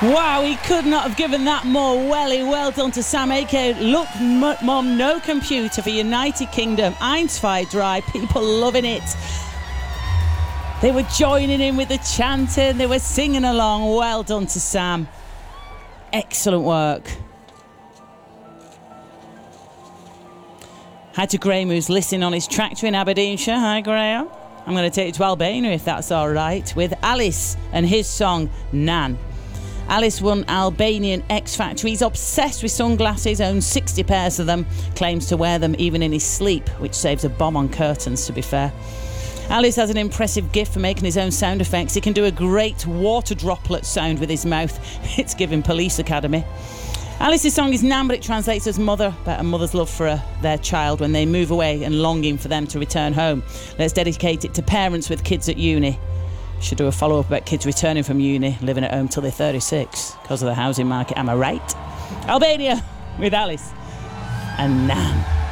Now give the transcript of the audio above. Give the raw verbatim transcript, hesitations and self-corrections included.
Wow, he could not have given that more. Welly, well done to Sam A K. Look, m- Mum, no computer for United Kingdom. Einsfei dry, people loving it. They were joining in with the chanting, they were singing along. Well done to Sam. Excellent work. Hi to Graham, who's listening on his tractor in Aberdeenshire. Hi, Graham. I'm going to take you to Albania, if that's all right, with Alice and his song, Nan. Alice won Albanian X Factor. He's obsessed with sunglasses, owns sixty pairs of them, claims to wear them even in his sleep, which saves a bomb on curtains, to be fair. Alice has an impressive gift for making his own sound effects. He can do a great water droplet sound with his mouth. It's giving Police Academy. Alice's song is Nan, but it translates as mother, about a mother's love for a, their child when they move away and longing for them to return home. Let's dedicate it to parents with kids at uni. Should do a follow-up about kids returning from uni, living at home till they're thirty-six because of the housing market. Am I right? Albania with Alice and Nan.